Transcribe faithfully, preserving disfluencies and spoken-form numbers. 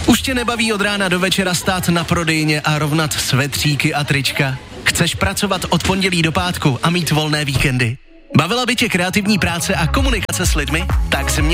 Už tě nebaví od rána do večera stát na prodejně a rovnat svetříky a trička? Chceš pracovat od pondělí do pátku a mít volné víkendy? Bavila by tě kreativní práce a komunikace s lidmi? Tak změň